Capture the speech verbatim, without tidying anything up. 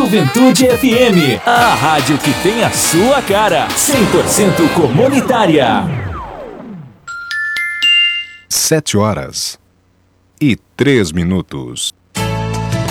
Juventude F M, a rádio que tem a sua cara, cem por cento comunitária. Sete horas e três minutos.